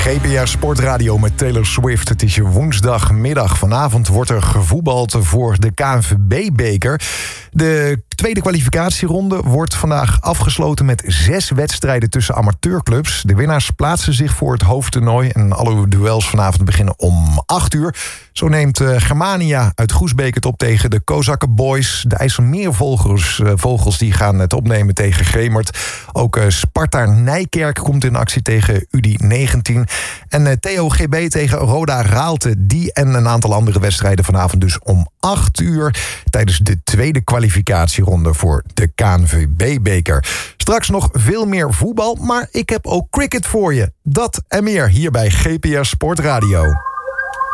GPR Sportradio met Taylor Swift. Het is je woensdagmiddag. Vanavond wordt er gevoetbald voor de KNVB-beker. De tweede kwalificatieronde wordt vandaag afgesloten met 6 wedstrijden tussen amateurclubs. De winnaars plaatsen zich voor het hoofdtoernooi en alle duels vanavond beginnen om 8 uur. Zo neemt Germania uit Goesbeek het op tegen de Kozakken Boys. De IJsselmeervogels die gaan het opnemen tegen Gemert. Ook Sparta Nijkerk komt in actie tegen UD19. En TOGB tegen Roda Raalte. Die en een aantal andere wedstrijden vanavond dus om 8 uur... tijdens de tweede kwalificatieronde voor de KNVB-beker. Straks nog veel meer voetbal, maar ik heb ook cricket voor je. Dat en meer hier bij GPR Sportradio.